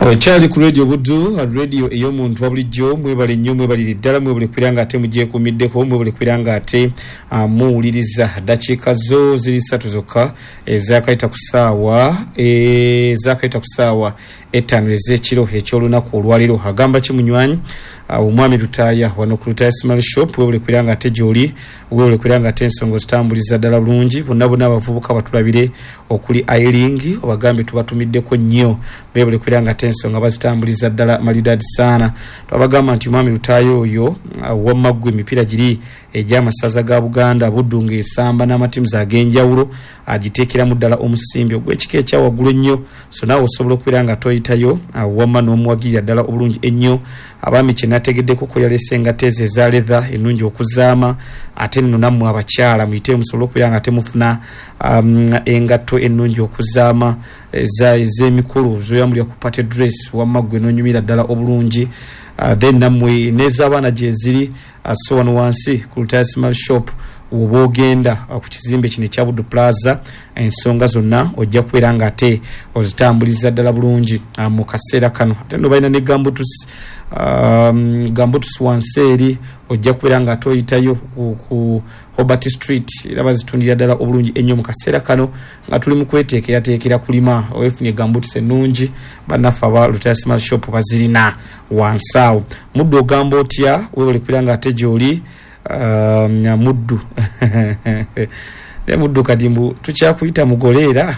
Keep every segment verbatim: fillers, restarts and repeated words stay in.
Chali ku radio Buddu, radio eyomuntu wabulijjo mwebale nnyo mwebali ddala mwebale kwiranga ate mujje kumiddeko mwebale kwiranga ate muwuliriza dakiika zo ziri ssatu zokka ezakaita ku ssaawa ezakaita ku ssaawa etaano ez'ekiro eky'olunaku olwaliro. Agamba kimunywanyi omwami Lutaaya wano ku Lutaaya Small Shop webale kwiranga ate gy'oli webale kwiranga ate ensonga zitambuliza ddala bulungi. Bonna bonna abavubuka batulabire okuli Airing obagambe tubatumiddeko nnyo bebale kwiranga ate ensonga bazitambuliza ddala malidadi sana. Twabagamba nti omwami Lutaaya oyo wamaggwa emipiira giri egy'amasaza ga Buganda Buddu ng'esamba n'amatimu ag'enjawulo agiteekeramu ddala omusimbi ogw'ekika ekya waggulu ennyo. So naawe osobola okubeera nga toyitayo wamma n'omuwagirira ddala obulungi ennyo. Abaami kye nategeddeko ko yalese engato ezo eza leather ennungi okuzaama ate nno nammwe abakyala muyite musobola okubeera nga temufuna um, engato ennungi okuzaama ez'emikolo zoyambulira ku party dress wamma gwe n'onyumira ddala obulungi. Uh, then namwe n'ez'abaana gye ziri uh, so wano wansi ku Lutaaya Small Shop oba ogenda uh, ku kizimbe kino ekya Buddu Plaza ensonga zonna ojja kubeera nga ate ozitambuliza ddala bulungi uh, mu kaseera kano. Ate nno balina ne Gambutus um, Gambutus wansi eri ojja kubeera nga ate oyitayo ku, ku Hobart Street era bazitundira ddala obulungi ennyo mu kaseera kano nga tuli mu kweteekerateekera kulima owefunye Gambutus ennungi bannaffe aba Lutaaya Small Shop bazirina wansi awo. Muddu ogamba otya webale kubeera nga ate gy'oli um, Muddu ne Muddu kati mbu tukyakuyita mugoleera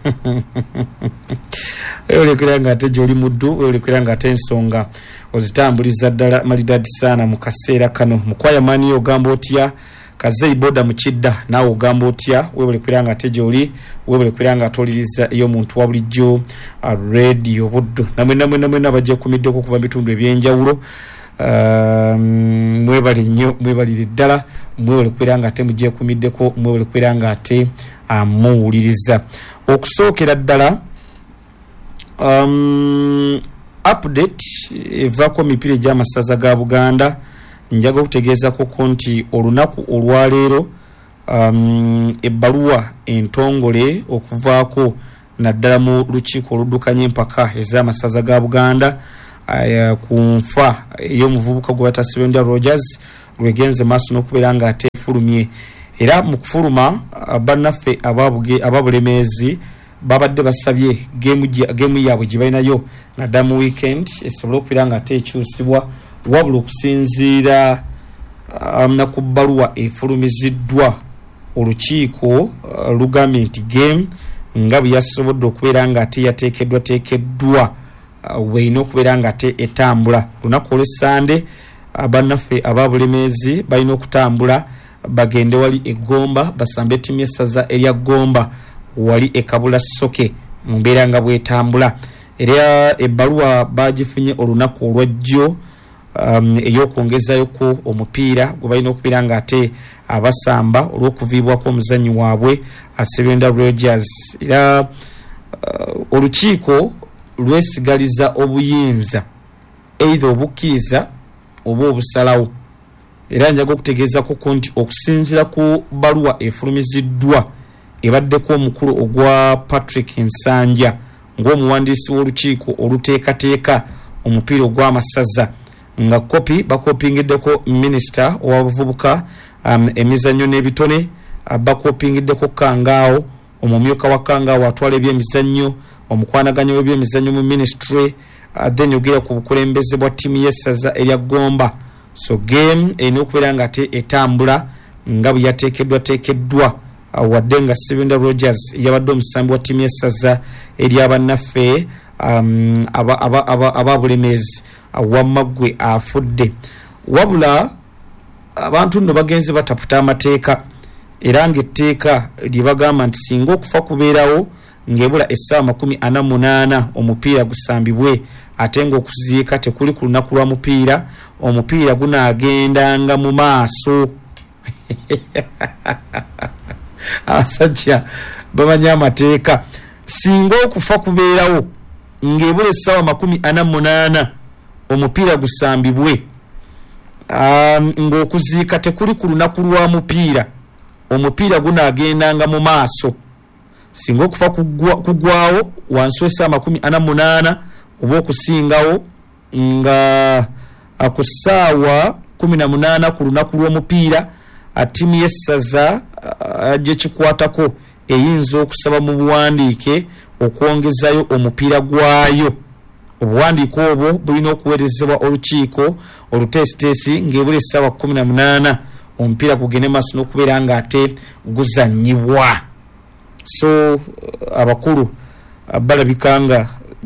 webale kubeera nga ate gy'oli Muddu webale kubeera nga ate ensonga ozitambuliza ddala malidadi sana mu kaseera kano. Mukwaya mani ogamba otya Kazei boda mukidda naawe ogamba otya webale kubeera nga ate gy'oli webale kubeera nga atoliriza eyo muntu wa bulijjo radio Buddu namwe namwe namwe nabajja kumiddeko okuva mu bitundu ebyenjawulo. Um, mwebale nnyo mwebalire ddala mwebale kubeera nga ate mujje kumiddeko mwebale kubeera nga ate amuwuliriza. Okusookera ddala um, update evaako emipiira egy'amasaza ga Buganda njaga okutegeeza ko nti olunaku olwaleero um, ebbaluwa entongole okuvaako naddala mu lukiiko oluddukanya empaka ez'amasaza ga Buganda uh, ku nfa ey'omuvubuka gwe bata Sibenda Rogers lwegenze maaso n'okubeera nga ate efulumye. Era mu kufuluma uh, bannaffe ababulemeezi babadde basabye geemu yaabwe gye balinayo naddala mu weekend esobole okubeera nga ate ekyusibwa wabula okusinziira um, na ku bbaluwa efulumiziddwa olukiiko uh, lugambye nti game nga bwe yasobodde okubeera nga ate yateekeddwa teekeddwa uh, weina okubeera nga ate etambula. Lunaku olw'Essande uh, bannaffe ababulemeezi balina okutambula bagende wali e Gomba basambe ttiimu y'essaza erya Gomba wali e Kabula Soke mu mbeera nga bwetambula. Era ebbaluwa bagifunye olunaku olwajjo Um, ey'okwongezayo ko omupiira gwe balina okubeera nga ate abasamba olw'okuviibwako omuzannyi waabwe Sibenda Rogers. Era uh, olukiiko lwesigaliza obuyinza either obukkiriza oba obusalawo. Era njaga okutegeezako ko nti okusinziira ku baluwa efulumiziddwa ebaddeko omukulu ogwa Patrick Nsanja ng'omuwandiisi w'olukiiko oluteekateeka omupiira ogw'amasaza nga kopi bakopingiddeko minisita owabuvubuka um, emizannyo n'ebitone bakopingiddeko Kangaawo omumyuka wa Kangaawo atwala ebyemizannyo omukwanaganya w'ebyemizannyo mu ministry uh, then yogera ku bukulembeze bwa ttiimu y'essaza erya Gomba. So game erina okubeera nga ate etambula nga bwe yateekeddwa teekeddwa uh, wadde nga Sibenda Rogers yabadde omusambi wa ttiimu y'essaza erya bannaffe um, ababulemeezi wamaggwe afudde. Wabula abantu nno bagenze bataputa amateeka era ng'etteeka lye bagamba nti singa okufa kubeerawo ng'ebula essaawa makumi ana munaana omupiira gusambibwe ate ng'okuziika tekuli ku lunaku lwa mupiira omupiira gunaagendanga mu maaso. Abasajja bamanyi amateeka. Singa okufa kubeerawo ng'ebula essaawa makumi ana munaana omupiira gusambibwe um, ng'okuziika tekuli ku lunaku lwa mupiira omupiira gunaagendanga mu maaso. Singa okufa kugwawo wansi w'essaawa makumi ana munaana oba okusingawo nga ku ssaawa kumi na munaana ku lunaku lw'omupiira ttiimu y'essaza gye kikwatako eyinza okusaba mu buwandiike okwongezayo omupiira gwayo. Obuwandiike obwo bulina okuweerezebwa olukiiko olutesitesi ng'ebula essaawa kumi na munaana omupiira gugende maaso n'okubeera ng'ate guzannyibwa. So abakulu balabika nga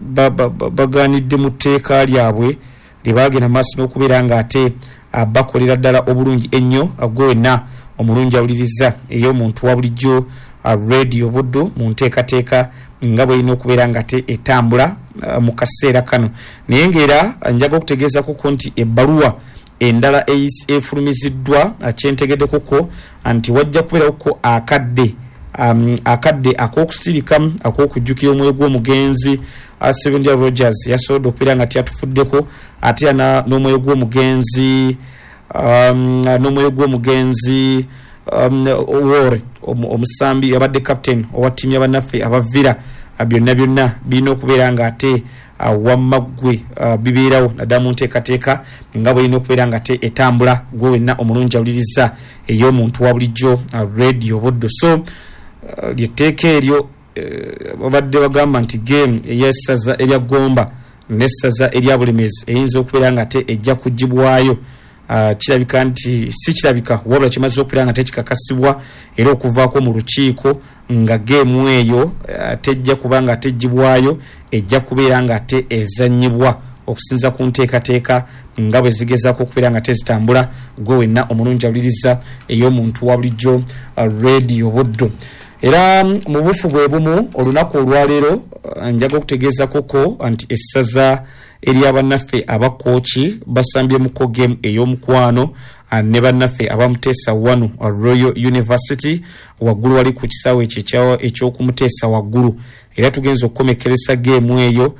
baganidde mu tteeka lyabwe lye baagenda maaso n'okubeera ng'ate bakolera ddala obulungi ennyo gwe wenna omulungi awuliriza ey'omuntu wa bulijjo radio Buddo mu nteekateeka nga bw'erina okubeera ng'ate etambula mu kaseera kano. Naye ng'era njaga okutegeezako nti ebbaluwa endala efulumiziddwa kyentegeddekoko nti wajja kubeerawoko akadde um, akadde ak'okusirika ak'okujjukira omwoyo gw'omugenzi Sylvia Rogers yasobodde okubeera nga tyatufuddeko ate n'omwoyo gw'omugenzi um, n'omwoyo gw'omugenzi um, Owore omusambi yabadde captain owa ttiimu y'abannaffe abavira byonna byonna birina okubeera ng'ate wamaggwe bibeerawo naddala mu nteekateeka nga bw'erina okubeera ng'ate etambula gwe wenna omulungi awuliriza ey'omuntu wa bulijjo radio Buddo. So lyetteeka eryo babadde bagamba nti game ey'essaza erya Gomba n'essaza erya Bulemeezi eyinza okubeera ng'ate ejja kugibwayo. Uh, kirabika nti si kirabika wabula kimaze okubeera nga tekikakasibwa era okuvaako mu lukiiko nga geemu eyo uh, tejja kuba nga tejjibwayo ejja kubeera nga te ezannyibwa okusinza ku nteekateeka nga bwe zigezaako okubeera nga tezitambula gwe wenna omulungi awuliriza ey'omuntu wa bulijjo uh, radio Buddo. Era mu bufu bwe bumu olunaku olwaleero uh, njaga okutegeezakoko nti essaza eri abannaffe abakooki basambye muko game ey'omukwano ne bannaffe abamuteesa wano Royal University waggulu wali ku kisaawe ekyo eky'okumuteesa waggulu. Era tugenza okukomekeresa game eyo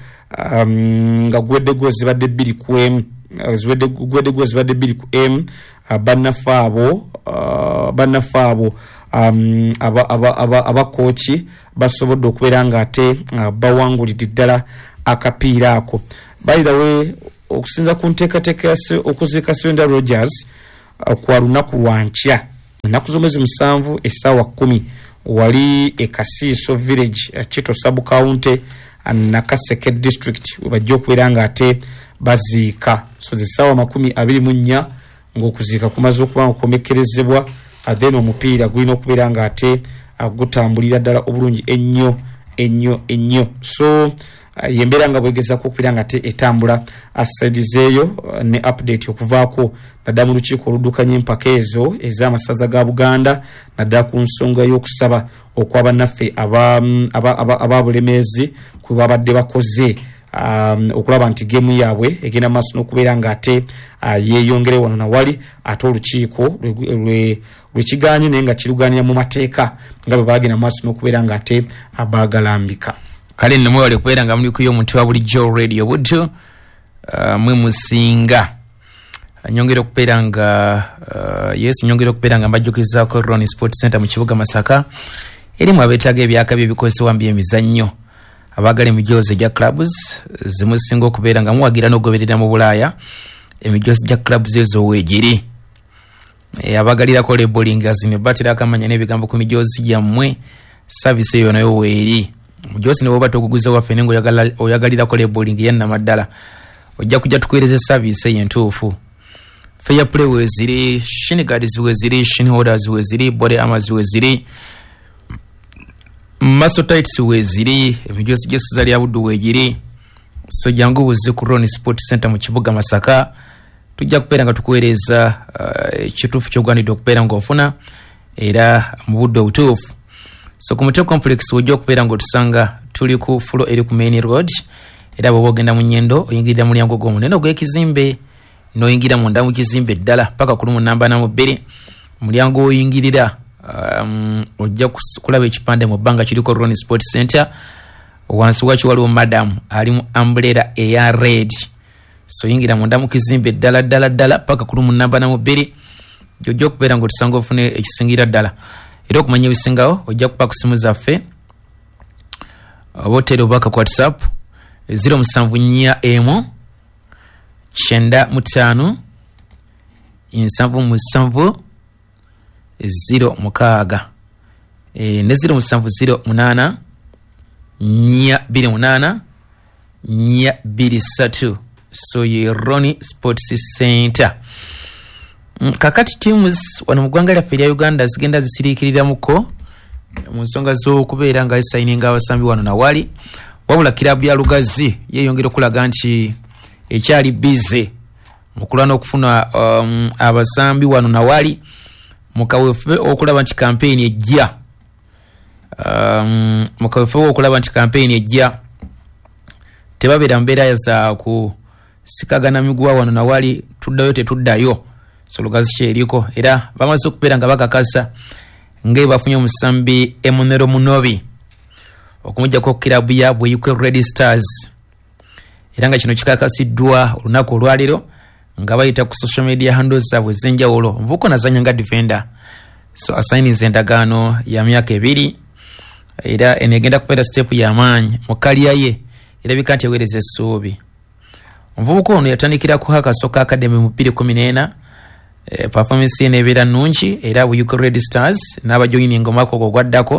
um, nga gwedde zibadde bbiri ku emu gwedde zibadde bbiri ku emu bannaffe abo uh, bannaffe abo um, abakooki basobodde okubeera ng'ate uh, bawangulidde ddala akapiira ako. By the way, okusinza ku nteekateeka okuziika Sylvia Rogers uh, kwa lunaku lwa nkya ennaku z'omwezi musanvu essaawa kkumi wali e Kasiiso village uh, Kito sub county Nakaseke district webajja okubeera ng'ate baziika. So zessaawa makumi abiri mu nnya ng'okuziika kumaze okuba nga kukomekerezebwa then omupiira gulina okubeera ng'ate uh, gutambulira ddala obulungi ennyo ennyo ennyo. So Uh, yembeera nga bwegezako okubeera nga te etambula asaidizeeyo uh, ne update okuvaako naddala mu lukiiko oluddukanya empaka ezo ez'amasaza ga Buganda naddala ku nsonga y'okusaba okw'abannaffe aba, aba, aba, aba Bulemeezi kwe babadde bakoze um, okulaba nti geemu yaabwe egenda maaso n'okubeera ng'ate uh, yeeyongere wano na wali ate olukiiko lwekigaanye naye nga kirugaanira mu mateeka nga bwe bagenda maaso n'okubeera ng'ate abaagalambika. Kale nno mwewale kubeera nga muli kuyo omuntu wa bulijjo radio Buddo uh, mwe musinga nyongera okubeera nga uh, yes nyongera okubeera nga mbajjukizaako Ronnie Sport Center mu kibuga Masaka erimu abeetaaga ebyaka by'ebikozesebwa mu by'emizannyo abaagala emijoozi egya clubs zimusinga okubeera nga muwagira n'ogoberera mu Bulaaya emijoozi gya clubs ezo weegiri e, abaagalirako labelling azine batera akamanya n'ebigambo ku mijoozi gyammwe service eyo nayo weeri mujosi ne bwoba toguguza waffe nengo oyagalira ko labeling yanna maddala ojja kujja tukuweereza service yentuufu. Fair play weziri, shin guards weziri, shin holders weziri, body armors weziri, muscle tights weziri, emijosi gyesiza lya Buddo wegiri. So jangu buze ku Ronnie Sport Center mu kibuga Masaka tujja kubeera nga tukuweereza ekituufu uh, ky'ogwanidde okubeera ng'ofuna era mu budde obutuufu. So ku Mutwe complex ojja okubeera ng'otusanga tuli ku fulo eri ku main road era bw'oba ogenda mu nnyendo oyingirira mulyango gw'omunene ogw'ekizimbe n'oyingira munda mu kizimbe ddala paka ku lumu namba namu bbiri mulyango oyingirira um, ojja kulaba ekipande mu bbanga kiriko Ronnie Sport Center wansi wakyo waliwo madam ali mu umbrella eya red. So yingira munda mu kizimbe ddala ddala ddala paka ku lumu namba namu bbiri ojja okubeera ng'otusanga ofune ekisingira ddala. Era okumanya ebisingawo ojja kuba ku simu zaffe obotero baka ku WhatsApp zero musanvu nnya emu kyenda mutaano nsanvu musanvu zero mukaaga e, ne zero musanvu zero munaana nnya bbiri munaana nnya bbiri ssatu. So ye Roni Sports Center. Kakati teams wano mu ggwanga lyaffe erya Uganda zigenda zisiriikiriramuko mu nsonga z'okubeera nga zisayininga abasambi wano nawali, wabula kirabu ya Lugazi yeeyongera okulaga nti ekyali bize mu kulwana okufuna um, abasambi wano nawali mu kaweefube okulaba nti kampeyini ejja um, mu kaweefube okulaba nti kampeyini ejja tebabeera mbeera za kusikagana miguwa wano nawali tuddayo tetuddayo. So Lugazi kyeriko era bamaze okubeera nga bakakasa nga bafunye omusambi Emunero Munobi okumujjako kirabu ya Bweyukwe Red Stars, era nga kino kikakasiddwa olunaku olwaliro nga bayita ku social media handles zaabwe ez'enjawulo. Nvuko nazanya nga defender, so asayiniza endagaano ya myaka ebiri era enegenda kubeera step y'amaanyi mu kaliya ye, erabika nti eweereza essuubi. Omuvubuka ono yatandikira ku Hakasoka Academy mu bbiri kumi n'ena. E, performance ye nebeera nnungi era Bweyukwe Red Stars n'abajoyininga omwaka ogwo gwaddako.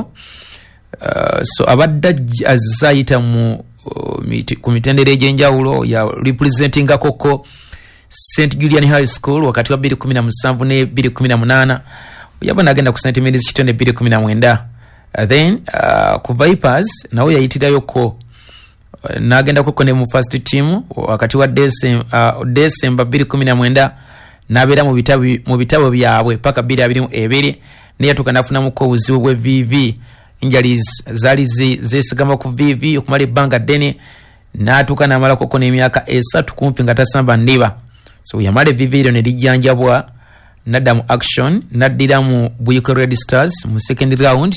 Uh, so abadde azayita mu uh, miti, ku mitendera egy'enjawulo ya representing akoko Saint Julian High School wakati wa bbiri kumi na musanvu ne bbiri kumi na munaana, yabona agenda ku Saint Mary's Kitonde bbiri kumi na mwenda. Uh, then uh, ku Vipers nawe yayitirayoko uh, n'agenda koko ne mu first team wakati wa December uh, December bbiri kumi na mwenda n'abeera mu bitabo mu bitabo byabwe paka bbiri abiri mu ebiri, ne yatuuka n'afunamuko obuzibu bwe V V. Injuries zali zesigama ku V V okumala ebbanga ddene, n'atuuka n'amala koko n'emyaka esatu kumpi nga tasamba ndiba. So yamala V V ne lijjanjabwa, n'adda mu action, n'addira mu Bweyukwe Red Stars mu second round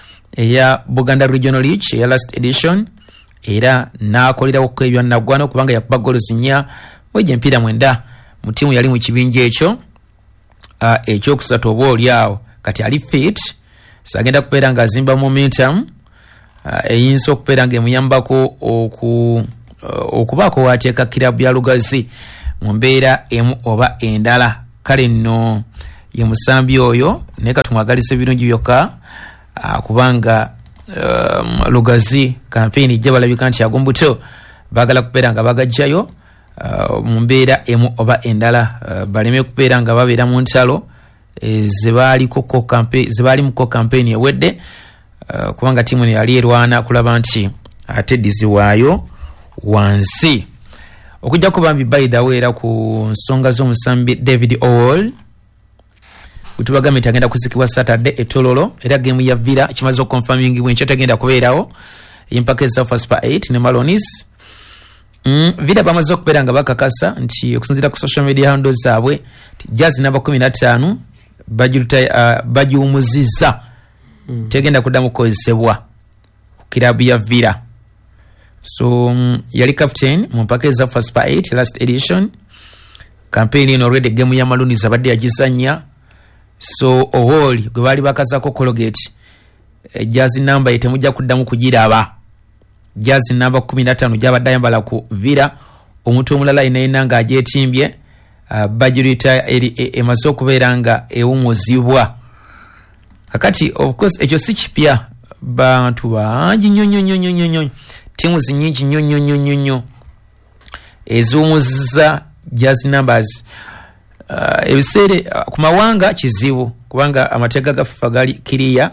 eya Buganda Regional League eya last edition, era n'akolerawo ku ebyo naggwano kubanga yakuba goals nnya wejja empiira mwenda mu ttiimu yali mu kibinja ekyo uh, ekyokusatu oba oliawo kati ali fit. Sagenda kubeera nga azimba momentum uh, eyinza okubeera nga emuyambako oku, uh, okubaako wateeka kirabu ya Lugazi mu mbeera emu oba endala. Kale nno ye musambi oyo naye katumwagaliza ebirungi byokka uh, kubanga um, Lugazi kampeyini ejja balabika nti agumbuto baagala kubeera nga bagajjayo uh, mu mbeera emu oba endala, uh, baleme kubeera nga babeera mu ntalo zebali koko campaign zebali mu campaign ewedde uh, kubanga timu ne yali erwana kulaba nti ate diziwayo wansi okujja ku bambi by the way era ku nsonga z'omusambi David Owol utubagame tagenda kusikibwa Saturday etololo, era game ya Villa kimaze confirming bwe tagenda kubeerawo Impake South Super eight ne Malonis. Mm, Villa bamaze okubeera nga bakakasa nti okusinzira ku social media handles zaabwe Jazz namba kumi na ttaano bajuta uh, bajiumuziza mm. tegenda kuddamu kukozesebwa ku kirabu ya Villa. So um, yali captain mu Mpake za First Super eight last edition campaign ino already game ya Maluni abadde yagizanya. So Owoli gwe bali bakazako Colgate e, Jazz namba etemujja kuddamu kugiraba. Jazz namba kumi na ttaano gyabadde ayambala ku Villa, omuntu omulala inaina nga agyetimbye uh, bajirita emaze okubeera nga ewumuzibwa. Kakati of course ekyo si kipya, bantu bangi nnyo nnyo nnyo nnyo nnyo, timu zinyingi nnyo nnyo nnyo nnyo nnyo eziwumuziza Jazz numbers. Uh, ebiseere uh, ku mawanga kizibu kubanga amateeka ga FIFA gali kiriya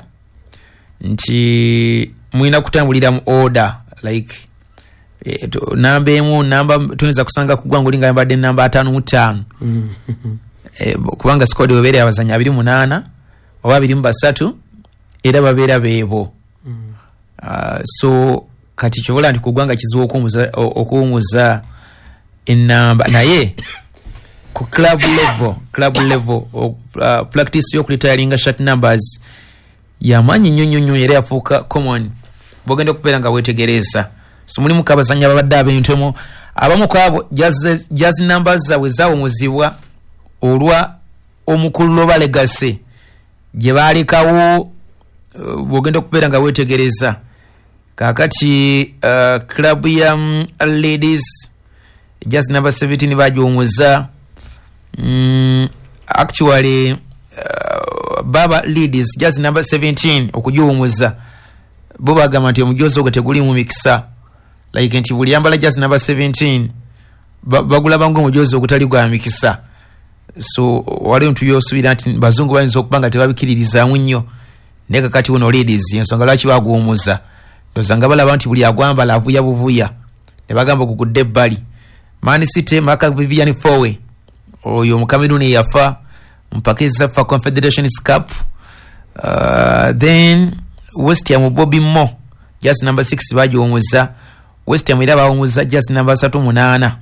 nti mwina kutambulira mu order like e, to, namba emu namba tuyinza kusanga kugwangu linga mbadde namba ataano mu ttaano e, kubanga squad webere abazanya abiri munaana oba abiri mu basatu era babeera beebo. Uh, so kati kyobola nti kugwanga kizibu okuwumuza okuwumuza enamba naye ku club level club level uh, practice yo kulitayalinga shot numbers yamanyi nnyo nnyo nnyo era yafuuka common bogenda okubeera nga weetegereza. So mulimu kabazanya babadde ab'entemo abamu kwabo jazz, jazz numbers zaabwe zaawumuzibwa olwa omukulu ba legacy gye baalekawo. Uh, bogenda okubeera nga weetegereza kakati uh, club ya um, ladies just number seventeen bajiwumuza mm, actually uh, baba ladies just number seventeen okujiwumuza bo bagamba nti omujozi ogwo teguli mu mikisa like nti buli yambala just number seventeen bagula bango omujozi ogutali gwa mikisa. So wali mtu yosubira nti bazungu bayinza okubanga tebabikiririzamu nnyo naye kakati uno ladies ensonga lwaki baguwumuza tozanga balaba nti buli agwambala avuya buvuya ne bagamba kugudde ebbali. Man City Maka Vivian Fowe oyo mukameruni yafa mpakeza fa Confederation Cup. Uh, then West Ham Bobby Mo just number six bajiwumuza. West Ham ira bawumuza just number three munana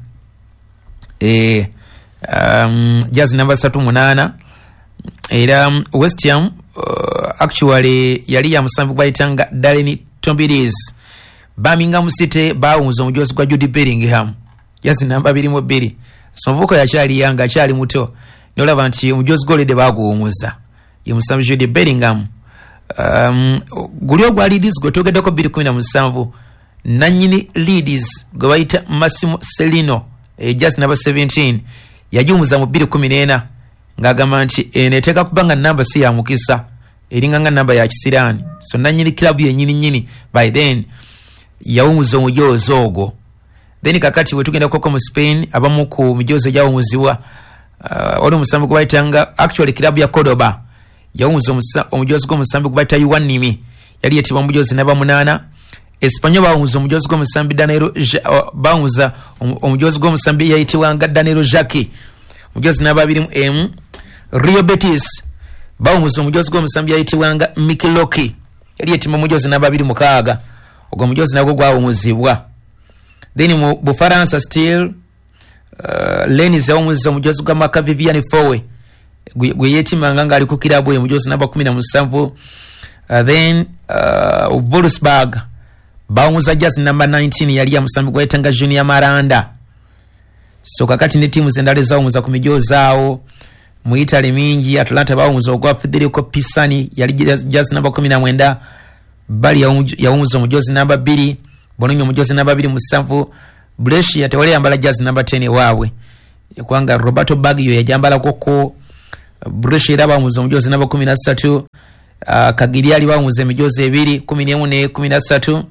eh um just number three munana era um, West Ham uh, actually yali ya musambi bayitanga Darren Tombiris. Birmingham City bawumuza omujozi gwa Jude Bellingham just number two mu bbiri. Sovuko ya chali yanga chali muto nolaba nti omujozi gole de baguwumuza ye musambi Jude Bellingham. Um, gulio gwa leaders gotogeddeko two thousand seventeen nanyini leaders gwe bayita Massimo Celino eh, just number seventeen yajumuza mu two thousand fourteen ngagamba nti eneteka kubanga namba si ya mukisa eringanga namba ya kisirani. So nanyini club yenyini nyini by then yawumuza omujozi ogwo. Then kakati wetugenda koko mu Spain abamu ku mijozi yawumuziwa uh, wali musambi gwe bayitanga actually club ya Cordoba yawumuza omujozi gwo musambi gwe bayita Juan Nimi yali yetibwa omujozi namba munana. Espanyol bawumuza omujozi gwo musambi Danilo bawumuza omujozi gwo musambi yayitibwanga Danilo Jackie omujozi namba two mu M. Rio Betis bawumuza omujozi gwo musambi yayitibwanga Mikiloki yali yetibwa omujozi namba two mu six ogwo omujozi nagwo gwawumuzibwa. Then mu Bufaransa still uh, Lens yawumuza omujozi gwa Maka Vivian Fowe gwe yetimanga nga ali ku kilabu omujozi namba seventeen. Uh, then uh, Wolfsburg bawumuza just number nineteen yali ya musambi gwa yetanga Junior Maranda. So kakati ne timu zendale zawumuza ku mijozi zaawo mu Italy mingi. Atlanta bawumuza ogwa Federico Pisani yali just number nineteen. Bali yawumuza omujozi namba two Bologna omujozi namba two mu seven. Brescia tewali yambala just number ten wawe kwanga Roberto Baggio yajambala koko. Brescia era bawumuza omujozi namba thirteen. Uh, Kagiriali bawumuza emijozi ebiri eleven ne thirteen.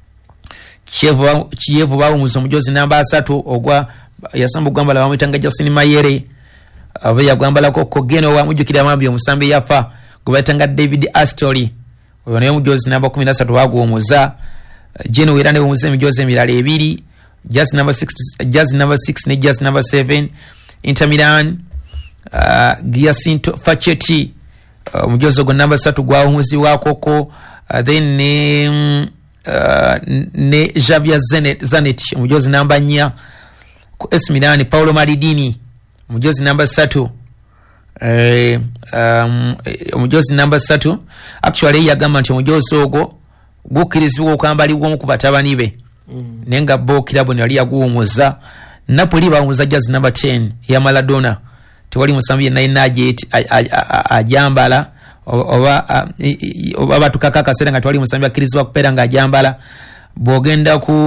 Chievo Chievo bawumuza omujozi namba three ogwa yasambu gwambala bamwitanga Justin Mayere abe yagwambala koko Geno wa mujukira amambi omusambi yafa gwebayitanga David Astori oyo naye omujozi namba thirteen waguwumuza. Geno wera ne bawumuza emijozi emirala ebiri just number six just number six ne just number seven. Inter Milan uh, Giacinto Facchetti omujozi uh, ogwo namba three gwawumuzibwa koko. Uh, then ne uh, ne Javier Zanet Zanet omujozi namba four ku A S Milan. Paolo Maldini omujozi namba three eh um omujozi namba three actually yagamba nti omujozi ogwo gukirizibwa okwambalibwa mu kubatabani be mm. nenga bo club ne yali yaguwumuza. Napoli bawumuza just number ten ya Maradona tewali musambi naye najet ajambala oba oba batukaka kasera nga twali musambi akirizibwa kupera nga ajambala. Bogenda ku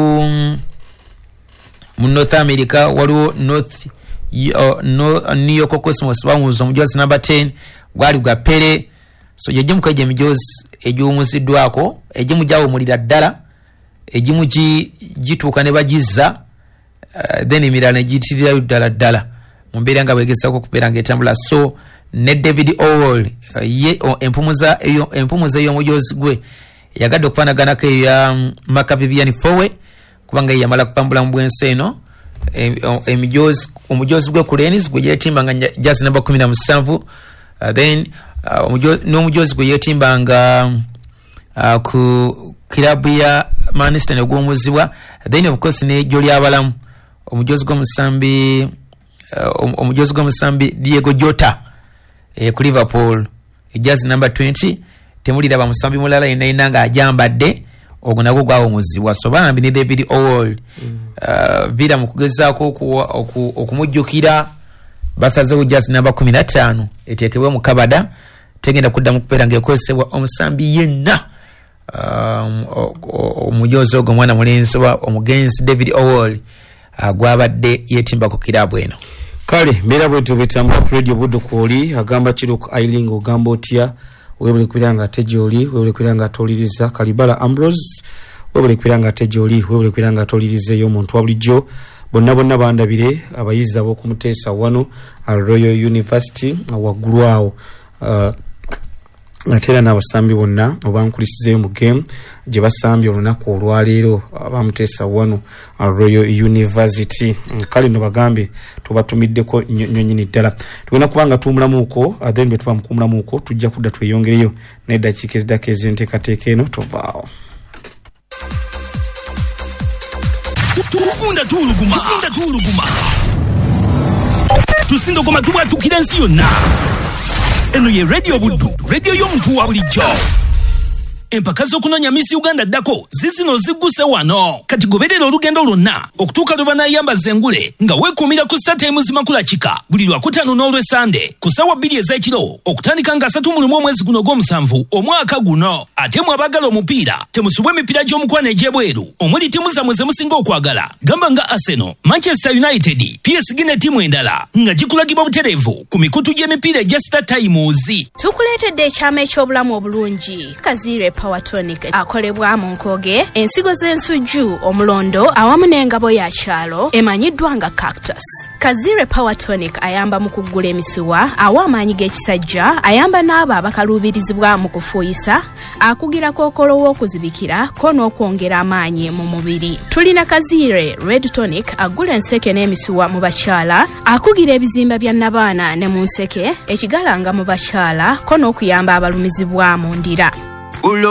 mu North America waliwo North uh, no, New York Cosmos bawumuza omujozi number ten gwali gwa Pele. So yejimu kaje mijozi ejiwumuziddwako ejimu jawumulira ddala ejimu gituuka ne bagiza uh, then emirala ne giyitirira ddala ddala mu mbeera nga bwegezaako okubeera ng'etambula. So ne David Orwell uh, ye uh, empumuza eyo empumuza ey'omujozi gwe yagadde okufaanaganako eyo ya um, Maka Vivian Fowe kubanga yamala kupambula mu bwensi eno emijozi omujozi gwe ku Lens gwe yeetimbanga just number seventeen. Uh, then uh, n'omujozi gwe yeetimbanga uh, ku kilabu ya Manchester ne gw'omuzibwa. Then of course ne Joli abalamu omujozi gw'omusambi uh, omujozi gw'omusambi Diego Jota eh, ku Liverpool just number twenty. Temulira bamusambi mulala yenna nga ajambadde ogwo nagwo gwawumuzibwa. So bambi ne David Orwell mm. uh, vira mu kugezaako okumujjukira basazewo just number fifteen eteekebwe mu kabada tegenda kuddamu kubeera ng'ekozesebwa omusambi yenna omujozi ogwo omwana mulenzi wa omugenzi David Owol gwabadde yetimba ku kirabu eno. Kale mbeera bwetu betambula ku radio Buddu Kwoli agamba Kiruk Ailing ogamba otya webule kwiranga ate gy'oli webule kwiranga atoliriza Kalibala Ambrose webule kwiranga ate gy'oli webule kwiranga atolirizeeyo omuntu wa bulijjo bonna bonna bandabire abayizi ab'okumuteesa wano Royal University waggulu awo uh, ate era n'abasambi bonna obankulisizeeyo mu game gye basambye olunaku olwaleero abamuteesa wano Royal University. Kale no bagambe tubatumiddeko nnyonnyini ddala tugenda kubanga tuwumulamuuko then bwe tuva mu kuwumulamuuko tujja kudda tweyongereyo n'eddakiika ezidako ez'enteekateeka eno tovaawo. Tukunda tuluguma tukunda tuluguma tusindogoma tubwatukira ensi yonna. Eno ye Radio Buddu, radio y'omuntu wa bulijjo. Empaka z'okunonya Miss Uganda ddako zizino zigguse wano kati goberera olugendo lwonna okutuuka lwe banaayambaza engule nga weekuumira ku StarTimes Zimakulakika buli lwakutaano n'olwesande ku ssaawa bbiri ez'ekiro okutandika nga asatu mu lumu omwezi guno ogw'omusanvu omwaka guno. Ate mwe abaagala omupiira temusubwa emipiira gy'omukwano egy'ebweru omuli ttiimu zammwe ze musinga okwagala gamba nga Arsenal, Manchester United, P S G ne ttiimu endala nga gikulagibwa butereevu ku mikutu gy'emipiira egya StarTimes. Tukuleetedde ekyama eky'obulamu obulungi Kazire Power Tonic akolebwa mu Nkoge, ensigo z'ensujju, omulondo awamu n'engabo ya kyalo emanyiddwa nga Cactus. Kazire Power Tonic ayamba mu kuggula emisuwa, awa amaanyi g'ekisajja, ayamba n'abo abakaluubirizibwa mu kufuuyisa, akugira kookolo w'okuzibikira ko n'okwongera amaanyi mu mubiri. Tulina Kazire Red Tonic agula enseke n'emisuwa mu bakyala, akugira ebizimba bya nnabaana ne mu nseke, ekigalanga mu bakyala ko n'okuyamba abalumizibwa mu ndira.